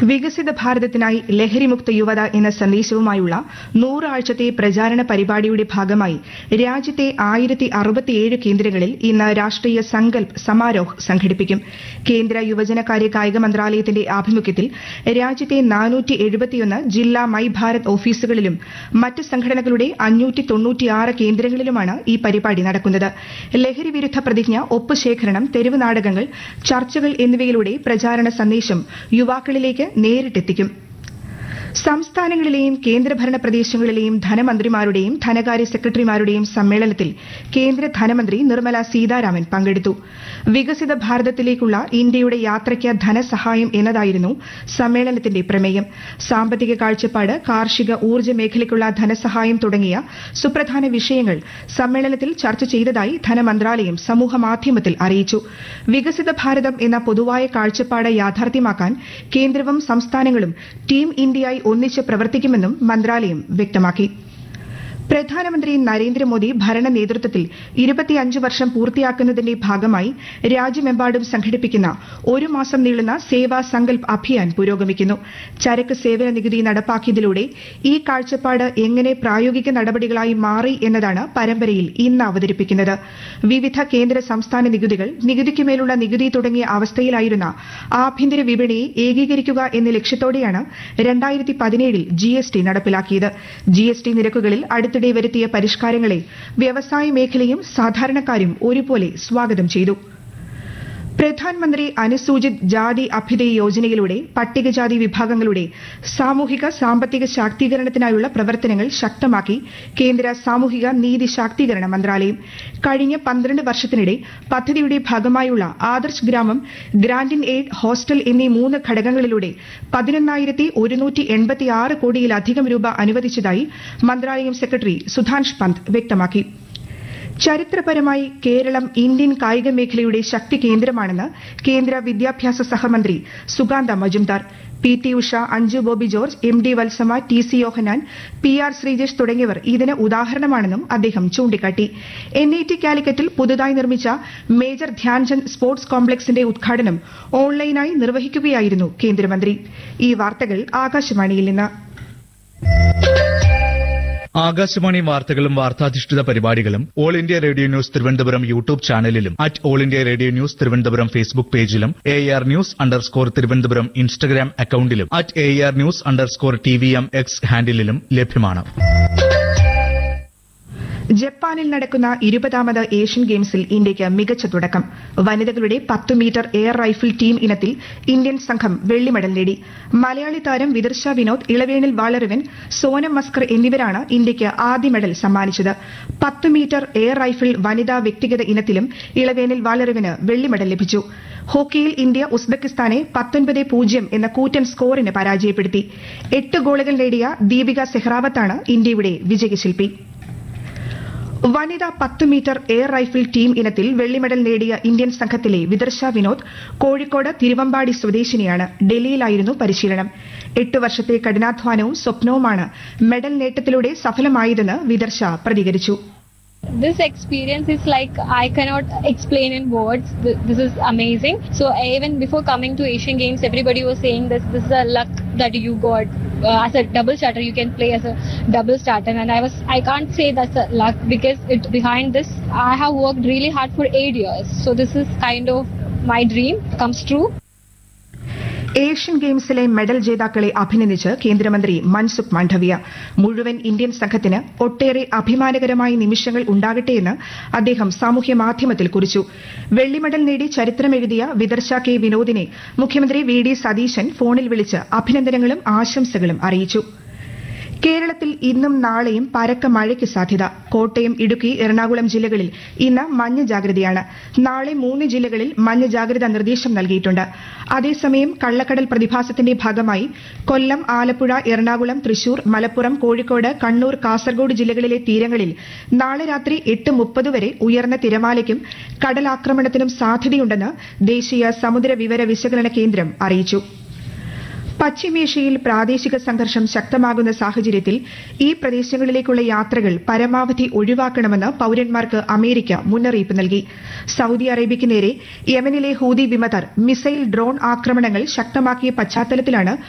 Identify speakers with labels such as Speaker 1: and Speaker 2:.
Speaker 1: വികസിത ഭാരതത്തിനായി ലഹരിമുക്ത യുവത എന്ന സന്ദേശവുമായുള്ള 100 ആഴ്ചത്തെ പ്രചാരണ പരിപാടിയുടെ ഭാഗമായി രാജ്യത്തെ 1067 കേന്ദ്രങ്ങളിൽ ഇന്ന് രാഷ്ട്രീയ സങ്കൽപ് സമാരോഹ് സംഘടിപ്പിക്കും. കേന്ദ്ര യുവജനകാര്യ കായിക മന്ത്രാലയത്തിന്റെ ആഭിമുഖ്യത്തിൽ രാജ്യത്തെ 471 ജില്ലാ മൈ ഭാരത് ഓഫീസുകളിലും മറ്റ് സംഘടനകളുടെ 596 കേന്ദ്രങ്ങളിലുമാണ് ഈ പരിപാടി നടക്കുന്നത്. ലഹരി വിരുദ്ധ പ്രതിജ്ഞ, ഒപ്പ് ശേഖരണം, തെരുവ് നാടകങ്ങൾ, ചർച്ചകൾ എന്നിവയിലൂടെ പ്രചാരണ സന്ദേശം യുവാക്കളിലേക്ക് നേരിട്ടെത്തിക്കും. സംസ്ഥാനങ്ങളിലെയും കേന്ദ്രഭരണ പ്രദേശങ്ങളിലെയും ധനമന്ത്രിമാരുടെയും ധനകാര്യ സെക്രട്ടറിമാരുടെയും സമ്മേളനത്തിൽ കേന്ദ്ര ധനമന്ത്രി നിർമ്മല സീതാരാമൻ പങ്കെടുത്തു. വികസിത ഭാരതത്തിലേക്കുള്ള ഇന്ത്യയുടെ യാത്രയ്ക്ക് ധനസഹായം എന്നതായിരുന്നു സമ്മേളനത്തിന്റെ പ്രമേയം. സാമ്പത്തിക കാഴ്ചപ്പാട്, കാർഷിക, ഊർജ്ജ മേഖലയ്ക്കുള്ള ധനസഹായം തുടങ്ങിയ സുപ്രധാന വിഷയങ്ങൾ സമ്മേളനത്തിൽ ചർച്ച ചെയ്തതായി ധനമന്ത്രാലയം സമൂഹമാധ്യമത്തിൽ അറിയിച്ചു. വികസിത ഭാരതം എന്ന പൊതുവായ കാഴ്ചപ്പാട് യാഥാർത്ഥ്യമാക്കാൻ കേന്ദ്രവും സംസ്ഥാനങ്ങളും ടീം ഇന്ത്യയായി ഒന്നിച്ച് പ്രവർത്തിക്കുമെന്നും മന്ത്രാലയം വ്യക്തമാക്കി. പ്രധാനമന്ത്രി നരേന്ദ്രമോദി ഭരണ നേതൃത്വത്തിൽ 25 വർഷം പൂർത്തിയാക്കുന്നതിന്റെ ഭാഗമായി രാജ്യമെമ്പാടും സംഘടിപ്പിക്കുന്ന ഒരു മാസം നീളുന്ന സേവാ സങ്കൽപ് അഭിയാൻ പുരോഗമിക്കുന്നു. ചരക്ക് സേവന നികുതി നടപ്പാക്കിയതിലൂടെ ഈ കാഴ്ചപ്പാട് എങ്ങനെ പ്രായോഗിക നടപടികളായി മാറി എന്നതാണ് പരമ്പരയിൽ ഇന്ന് അവതരിപ്പിക്കുന്നത്. വിവിധ കേന്ദ്ര സംസ്ഥാന നികുതികൾ, നികുതിക്കുമേലുള്ള നികുതി തുടങ്ങിയ അവസ്ഥയിലായിരുന്ന ആഭ്യന്തര വിപണിയെ ഏകീകരിക്കുക എന്ന ലക്ഷ്യത്തോടെയാണ് 2017 GST നടപ്പിലാക്കിയത്. GST നിരക്കുകളിൽ അടുത്തിടെ വരുത്തിയ പരിഷ്കാരങ്ങളെ വ്യവസായ മേഖലയും സാധാരണക്കാരും ഒരുപോലെ സ്വാഗതം ചെയ്തു. പ്രധാനമന്ത്രി അനുസൂചിത് ജാതി അഭ്യുദയ യോജനയിലൂടെ പട്ടികജാതി വിഭാഗങ്ങളുടെ സാമൂഹിക സാമ്പത്തിക ശാക്തീകരണത്തിനായുള്ള പ്രവർത്തനങ്ങൾ ശക്തമാക്കി കേന്ദ്ര സാമൂഹിക നീതി ശാക്തീകരണ മന്ത്രാലയം. കഴിഞ്ഞ 12 വർഷത്തിനിടെ പദ്ധതിയുടെ ഭാഗമായുള്ള ആദർശ് ഗ്രാമം, ഗ്രാന്റ് ഇൻ എയ്ഡ്, ഹോസ്റ്റൽ എന്നീ 3 ഘടകങ്ങളിലൂടെ 11,186 കോടിയിലധികം രൂപ അനുവദിച്ചതായി മന്ത്രാലയം സെക്രട്ടറി സുധാൻഷ് പന്ത് വ്യക്തമാക്കി. ചരിത്രപരമായി കേരളം ഇന്ത്യൻ കായിക മേഖലയുടെ ശക്തി കേന്ദ്രമാണെന്ന് കേന്ദ്ര വിദ്യാഭ്യാസ സഹമന്ത്രി Sukanta Majumdar. PT Usha, Anju Bobby George, MD Valsama, TC യോഹന്നാൻ, PR ശ്രീജേഷ് തുടങ്ങിയവർ ഇതിന് ഉദാഹരണമാണെന്നും അദ്ദേഹം ചൂണ്ടിക്കാട്ടി. NIT കാലിക്കറ്റിൽ പുതുതായി നിർമ്മിച്ച മേജർ ധ്യാൻചന്ദ് സ്പോർട്സ് കോംപ്ലക്സിന്റെ ഉദ്ഘാടനം ഓൺലൈനായി നിർവഹിക്കുകയായിരുന്നു കേന്ദ്രമന്ത്രി. ഈ വാർത്തകൾ ആകാശവാണിയിൽ നിന്ന്.
Speaker 2: ആകാശവാണി വാർത്തകളും വാർത്താധിഷ്ഠിത പരിപാടികളും all India radio news Thiruvananthapuram YouTube ചാനലിലും all India radio news Thiruvananthapuram Facebook പേജിലും AR News_ തിരുവനന്തപുരം ഇൻസ്റ്റഗ്രാം അക്കൌണ്ടിലും AR News_TVM X ഹാൻഡിലും ലഭ്യമാണ്.
Speaker 1: ജപ്പാനിൽ നടക്കുന്ന 20ാമത് ഏഷ്യൻ ഗെയിംസിൽ ഇന്ത്യയ്ക്ക് മികച്ച തുടക്കം. വനിതകളുടെ 10 മീറ്റർ എയർ റൈഫിൾ ടീം ഇനത്തിൽ ഇന്ത്യൻ സംഘം വെള്ളി മെഡൽ നേടി. മലയാളി താരം വിദർശ വിനോദ്, ഇളവേണിൽ വാളറിവൻ, സോനം മസ്കർ എന്നിവരാണ് ഇന്ത്യയ്ക്ക് ആദ്യ മെഡൽ സമ്മാനിച്ചത്. 10 മീറ്റർ എയർ റൈഫിൾ വനിതാ വ്യക്തിഗത ഇനത്തിലും ഇളവേണിൽ വാളറിവന് വെള്ളി മെഡൽ ലഭിച്ചു. ഹോക്കിയിൽ ഇന്ത്യ ഉസ്ബെക്കിസ്ഥാനെ 19-0 എന്ന കൂറ്റൻ സ്കോറിന് പരാജയപ്പെടുത്തി. 8 ഗോളുകൾ നേടിയ ദീപിക സെഹ്റാവത്താണ് ഇന്ത്യയുടെ വിജയശില്പി. വനിതാ 10 മീറ്റർ എയർ റൈഫിൾ ടീം ഇനത്തിൽ വെള്ളി മെഡൽ നേടിയ ഇന്ത്യൻ സംഘത്തിലെ വിദർശ വിനോദ് കോഴിക്കോട് തിരുവമ്പാടി സ്വദേശിനിയാണ്. ഡൽഹിയിലായിരുന്നു പരിശീലനം. 8 വർഷത്തെ കഠിനാധ്വാനവും സ്വപ്നവുമാണ് മെഡൽ നേട്ടത്തിലൂടെ സഫലമായതെന്ന് വിദർശ പ്രതികരിച്ചു.
Speaker 3: This experience is like I cannot explain in words. This is amazing. So even before coming to Asian Games, everybody was saying this is a luck that you got. As a double starter, you can play as a double starter, and I can't say that's a luck because behind this I have worked really hard for 8 years. So this is kind of my dream comes true.
Speaker 1: Asian ഗെയിംസിലെ medal ജേതാക്കളെ അഭിനന്ദിച്ച് കേന്ദ്രമന്ത്രി മൻസുഖ് മാണ്ഡവ്യ. മുഴുവൻ Indian സംഘത്തിന് ഒട്ടേറെ അഭിമാനകരമായ നിമിഷങ്ങൾ ഉണ്ടാകട്ടെയെന്ന് അദ്ദേഹം സാമൂഹ്യ മാധ്യമത്തിൽ കുറിച്ചു. വെള്ളി മെഡൽ നേടി ചരിത്രമെഴുതിയ വിദർശ കെ വിനോദിനെ മുഖ്യമന്ത്രി VD സതീശൻ ഫോണിൽ വിളിച്ച് അഭിനന്ദനങ്ങളും ആശംസകളും അറിയിച്ചു. കേരളത്തിൽ ഇന്നും നാളെയും പരക്കെ മഴയ്ക്ക് സാധ്യത. കോട്ടയം, ഇടുക്കി, എറണാകുളം ജില്ലകളിൽ ഇന്ന് മഞ്ഞ ജാഗ്രതയാണ്. നാളെ 3 ജില്ലകളിൽ മഞ്ഞ ജാഗ്രതാ നിർദ്ദേശം നൽകിയിട്ടുണ്ട്. അതേസമയം കള്ളക്കടൽ പ്രതിഭാസത്തിന്റെ ഭാഗമായി കൊല്ലം, ആലപ്പുഴ, എറണാകുളം, തൃശൂർ, മലപ്പുറം, കോഴിക്കോട്, കണ്ണൂർ, കാസർഗോഡ് ജില്ലകളിലെ തീരങ്ങളിൽ നാളെ രാത്രി 8:30 വരെ ഉയർന്ന തിരമാലയ്ക്കും കടലാക്രമണത്തിനും സാധ്യതയുണ്ടെന്ന് ദേശീയ സമുദ്ര വിവര വിശകലന കേന്ദ്രം അറിയിച്ചു. പശ്ചിമേഷ്യയിൽ പ്രാദേശിക സംഘർഷം ശക്തമാകുന്ന സാഹചര്യത്തിൽ ഈ പ്രദേശങ്ങളിലേക്കുള്ള യാത്രകൾ പരമാവധി ഒഴിവാക്കണമെന്ന് പൌരന്മാർക്ക് അമേരിക്ക മുന്നറിയിപ്പ് നൽകി. സൌദി അറേബ്യയ്ക്ക് നേരെ യമനിലെ ഹൂതി വിമതർ മിസൈൽ, ഡ്രോൺ ആക്രമണങ്ങൾ ശക്തമാക്കിയ പശ്ചാത്തലത്തിലാണ്